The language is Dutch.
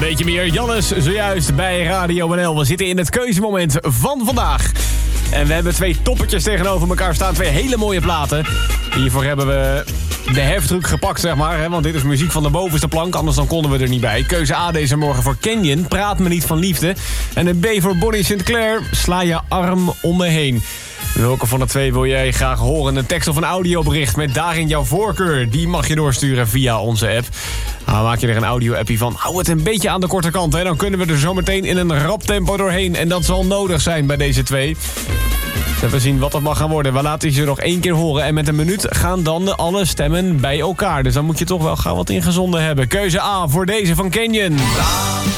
weet je meer. Jannes, zojuist bij Radio NL. We zitten in het keuzemoment van vandaag. En we hebben 2 toppertjes tegenover elkaar staan. 2 hele mooie platen. Hiervoor hebben we de heftruck gepakt, zeg maar. Hè? Want dit is muziek van de bovenste plank, anders dan konden we er niet bij. Keuze A deze morgen voor Canyon, Praat me niet van liefde. En een B voor Bonnie Sinclair, Sla je arm om me heen. Welke van de 2 wil jij graag horen? Een tekst of een audiobericht met daarin jouw voorkeur. Die mag je doorsturen via onze app. Nou, maak je er een audio-appie van. Hou het een beetje aan de korte kant, hè? Dan kunnen we er zometeen in een rap tempo doorheen. En dat zal nodig zijn bij deze 2. Even zien wat dat mag gaan worden. We laten je nog 1 keer horen. En met een minuut gaan dan alle stemmen bij elkaar. Dus dan moet je toch wel gaan wat ingezonden hebben. Keuze A voor deze van Canyon.